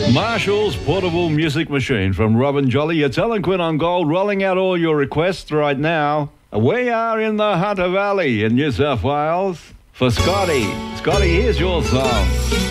Marshall's portable music machine from Robin Jolly. It's Alan Quinn on Gold, rolling out all your requests right now. We are in the Hunter Valley in New South Wales for Scotty. Scotty, here's your song.